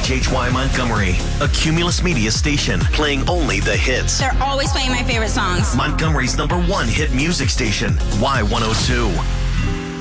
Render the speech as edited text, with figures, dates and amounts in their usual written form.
WHHY Montgomery, a Cumulus Media station playing only the hits. They're always playing my favorite songs. Montgomery's #1 hit music station, Y102.